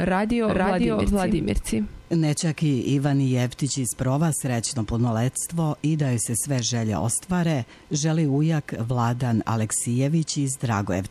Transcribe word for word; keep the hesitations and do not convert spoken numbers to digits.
Radio, Radio Vladimirci. Vladimirci. Nečaki Ivani Jevtić iz Prova srećno punoletstvo i da joj se sve želje ostvare, želi ujak Vladan Aleksijević iz Dragojevca.